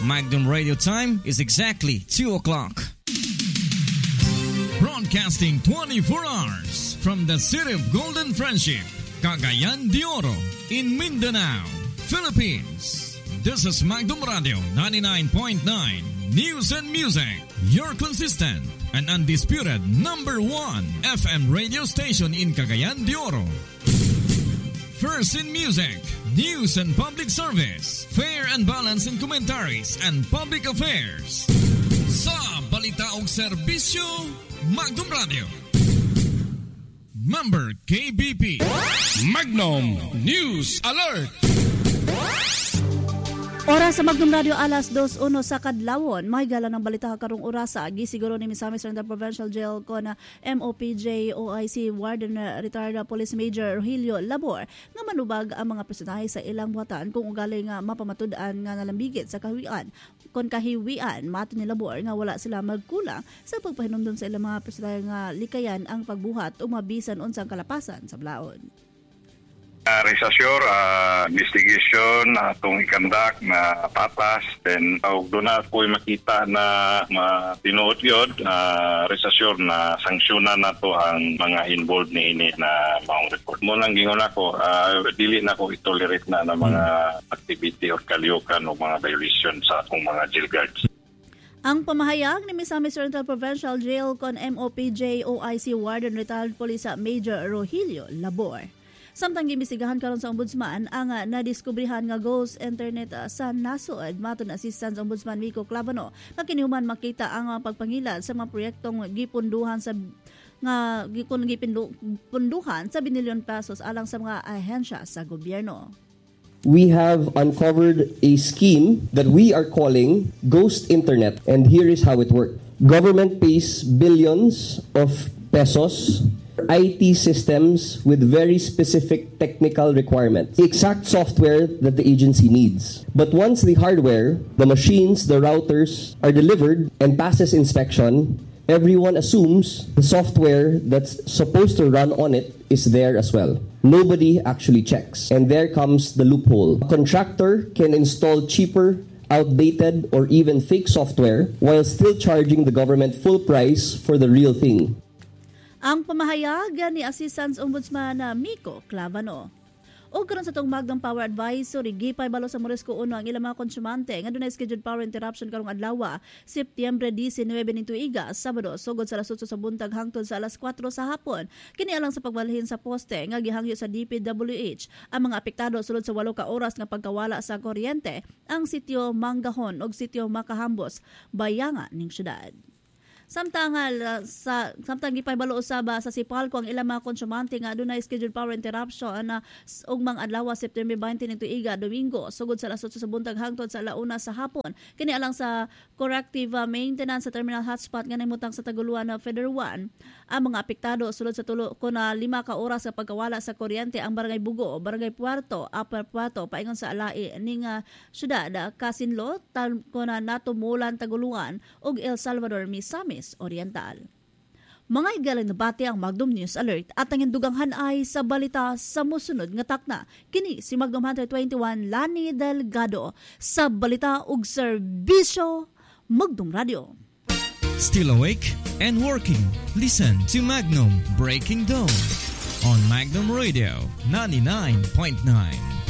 Magnum Radio time is exactly 2 o'clock. Broadcasting 24 hours from the city of Golden Friendship, Cagayan de Oro, in Mindanao, Philippines. This is Magnum Radio 99.9 News and Music, your consistent and undisputed number 1 FM radio station in Cagayan de Oro. First in music, news and public service, fair and balanced in commentaries and public affairs. Sa balita o serbisyo, Magnum Radio. Member KBP. Magnum News Alert. Oras sa Magnum Radio alas 2:01 sa kadlawon. Mahigala ng balita karong orasa. Gisiguro ni Misamis Oriental Provincial Jail ko na MOPJ OIC Warden Retired Police Major Rogelio Labor nga manubag ang mga personahe sa ilang buhatan kung ugali nga mapamatud-an nga nalambigit sa kahiwian. Kon kahiwian, mato ni Labor nga wala sila magkulang sa pagpahinumdum sa ilang mga personahe nga likayan ang pagbuhat o mabisan unsang kalapasan sa blaon. Resasyor, investigation atong ikandak na patas, then doon na ako'y makita na tinuod yun, resasyor na sanksyonan na to ang mga involved ni ini na maong report. Muna lang gingon ako, dili na ko itolerate na mga activity or kalyukan o mga violation sa akong mga jail guards. Ang pamahayag ni Misamis Oriental Provincial Jail kon MOPJ OIC Warden Retired Police Major Rogelio Labor. Samtang gimbestigahan karon sa Ombudsman ang nadiskubrihan nga ghost internet sa nasod, matud na Assistant Ombudsman Miko Clavano, nga kinihuman makita ang pagpangilad sa mga proyektong gipunduhan sa gipunduhan sa binilyon pesos alang sa mga ahensya sa gobyerno. We have uncovered a scheme that we are calling Ghost Internet, and here is how it worked. Government pays billions of pesos IT systems with very specific technical requirements, the exact software that the agency needs. But once the hardware, the machines, the routers are delivered and passes inspection, everyone assumes the software that's supposed to run on it is there as well. Nobody actually checks. And there comes the loophole. A contractor can install cheaper, outdated, or even fake software while still charging the government full price for the real thing. Ang pamahayag ni Assistant Ombudsman Miko Clavano. O karon sa tong Magnum Power Advisory, gipay balo sa Morisco Uno ang ilang mga konsumante nga dunay scheduled power interruption karong adlaw, Setyembre 19 ning tuiga, Sabado, sugod sa alas 8 sa buntag hangtod sa alas 4 sa hapon. Kini alang sa pagbalhin sa poste nga gihangyo sa DPWH. Ang mga apektado sulod sa 8 ka oras nga pagkawala sa kuryente ang sitio Mangahon ug sitio Makahambos, bayanga ning syudad. Samtang gipahibalo usaba sa Sipalco ang ilang mga konsumante nga adunay scheduled power interruption na ugmang adlaw September 20 ning tuiga, Domingo, sugod sa alas 8 sa buntag hangtod sa alauna sa hapon. Kini alang sa corrective maintenance sa terminal hotspot nga nahimutang sa Taguluan na Federal 1. Ang mga apektado sulod sa tulo ko na 5 ka oras sa pagkawala sa kuryente ang Barangay Bugo, Barangay Puerto, Upper Puerto, paingon sa alai ning syudad Casinlo, ko na Natumulan, Taguluan ug El Salvador, Misamis Oriental. Mga igalang nabati ang Magnum News Alert at ang indugang hanay sa balita sa musunod nga takna. Kini si Magnum Hunter 21 Lani Delgado sa balita ug serbisyo Magnum Radio. Still awake and working? Listen to Magnum Breaking Dawn on Magnum Radio 99.9.